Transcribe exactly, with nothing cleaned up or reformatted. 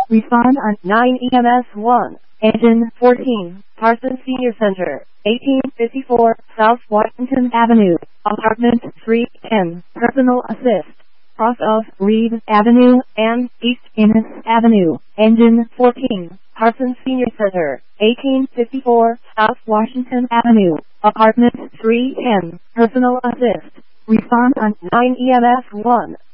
Respond on nine E M S one. Engine fourteen, Parsons Senior Center, eighteen fifty-four South Washington Avenue, Apartment three ten, Personal Assist. Cross of Reed Avenue and East Innes Avenue. Engine fourteen, Parsons Senior Center, eighteen fifty-four South Washington Avenue, Apartment three ten, Personal Assist. Respond on nine E M S one.